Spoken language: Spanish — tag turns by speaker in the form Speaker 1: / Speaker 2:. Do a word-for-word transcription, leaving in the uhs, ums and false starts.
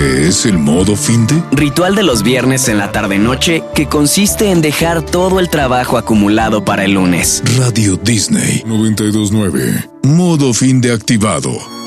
Speaker 1: ¿Qué es el modo finde?
Speaker 2: Ritual de los viernes en la tarde-noche que consiste en dejar todo el trabajo acumulado para el lunes.
Speaker 1: Radio Disney noventa y dos punto nueve. Modo finde activado.